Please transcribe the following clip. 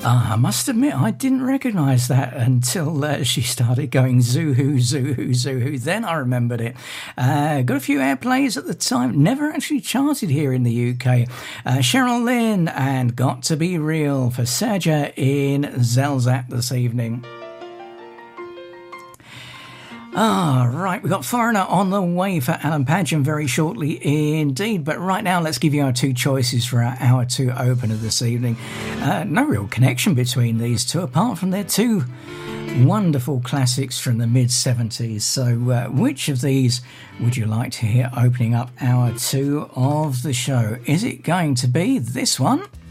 I must admit, I didn't recognise that until she started going Zoohoo, Zoohoo, Zoohoo. Then I remembered it. Got a few airplays at the time. Never actually charted here in the UK. Cheryl Lynn and Got to Be Real for Serja in Zelzat this evening. Right, we've got Foreigner on the way for Alan Padgham very shortly indeed, but right now let's give you our two choices for our Hour 2 opener this evening. No real connection between these two, apart from their two wonderful classics from the mid-70s. So which of these would you like to hear opening up Hour 2 of the show? Is it going to be this one?